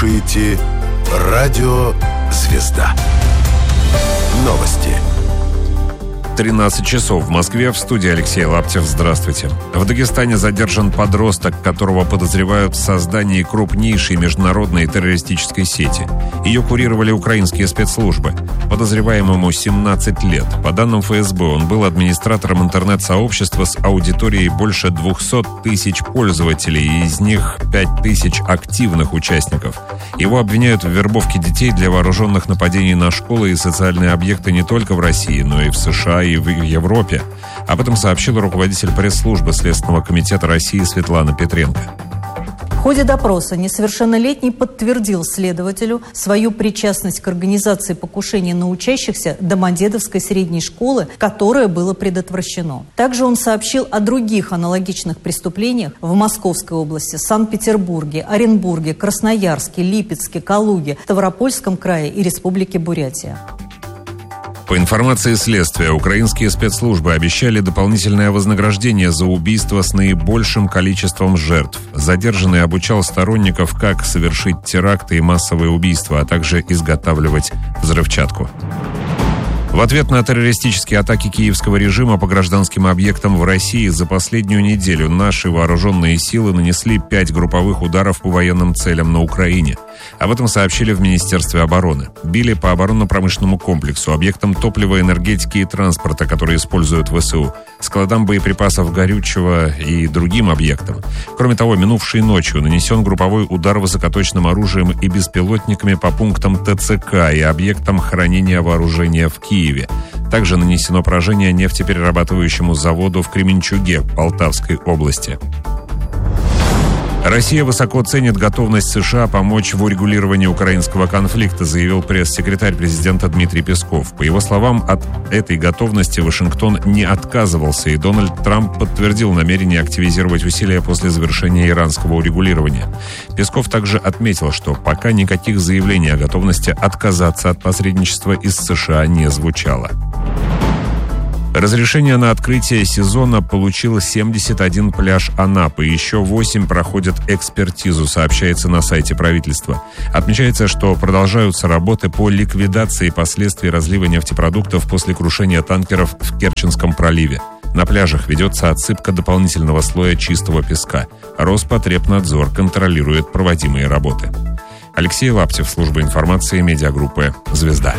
слушаете Радио Звезда. Новости. 13 часов в Москве. В студии Алексей Лаптев. Здравствуйте. В Дагестане задержан подросток, которого подозревают в создании крупнейшей международной террористической сети. Ее курировали украинские спецслужбы. Подозреваемому 17 лет. По данным ФСБ, он был администратором интернет-сообщества с аудиторией больше 200 тысяч пользователей, и из них 5 тысяч активных участников. Его обвиняют в вербовке детей для вооруженных нападений на школы и социальные объекты не только в России, но и в США и в Европе. Об этом сообщил руководитель пресс-службы Следственного комитета России Светлана Петренко. В ходе допроса несовершеннолетний подтвердил следователю свою причастность к организации покушения на учащихся Домодедовской средней школы, которое было предотвращено. Также он сообщил о других аналогичных преступлениях в Московской области, Санкт-Петербурге, Оренбурге, Красноярске, Липецке, Калуге, Ставропольском крае и Республике Бурятия. По информации следствия, украинские спецслужбы обещали дополнительное вознаграждение за убийство с наибольшим количеством жертв. Задержанный обучал сторонников, как совершить теракты и массовые убийства, а также изготавливать взрывчатку. В ответ на террористические атаки киевского режима по гражданским объектам в России за последнюю неделю наши вооруженные силы нанесли 5 групповых ударов по военным целям на Украине. Об этом сообщили в Министерстве обороны. Били по оборонно-промышленному комплексу, объектам топлива, энергетики и транспорта, которые используют ВСУ, складам боеприпасов горючего и другим объектам. Кроме того, минувшей ночью нанесен групповой удар высокоточным оружием и беспилотниками по пунктам ТЦК и объектам хранения вооружения в Киеве. Также нанесено поражение нефтеперерабатывающему заводу в Кременчуге, Полтавской области. Россия высоко ценит готовность США помочь в урегулировании украинского конфликта, заявил пресс-секретарь президента Дмитрий Песков. По его словам, от этой готовности Вашингтон не отказывался, и Дональд Трамп подтвердил намерение активизировать усилия после завершения иранского урегулирования. Песков также отметил, что пока никаких заявлений о готовности отказаться от посредничества из США не звучало. Разрешение на открытие сезона получил 71 пляж Анапы. Еще 8 проходят экспертизу, сообщается на сайте правительства. Отмечается, что продолжаются работы по ликвидации последствий разлива нефтепродуктов после крушения танкеров в Керченском проливе. На пляжах ведется отсыпка дополнительного слоя чистого песка. Роспотребнадзор контролирует проводимые работы. Алексей Лаптев, служба информации, медиагруппы «Звезда».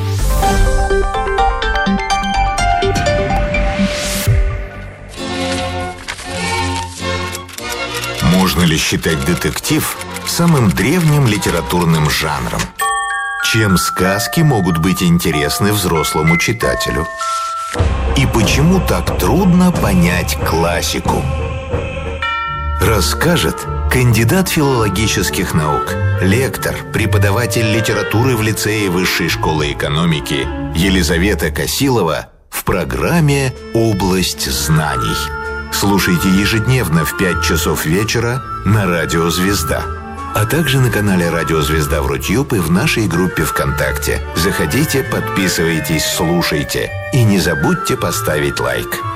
Можно ли считать детектив самым древним литературным жанром? Чем сказки могут быть интересны взрослому читателю? И почему так трудно понять классику? Расскажет кандидат филологических наук, лектор, преподаватель литературы в лицее Высшей школы экономики Елизавета Косилова в программе «Область знаний». Слушайте ежедневно в 5 часов вечера на Радио Звезда, а также на канале Радио Звезда в Рутюб и в нашей группе ВКонтакте. Заходите, подписывайтесь, слушайте и не забудьте поставить лайк.